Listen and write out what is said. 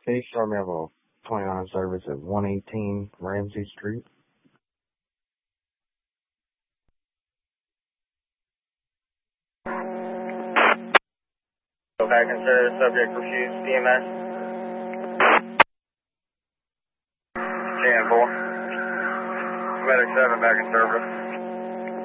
Hey, sure, we have a 29 service at 118 Ramsey Street. Go back and serve subject refused DMS. 10-4. Medic 7 back in service.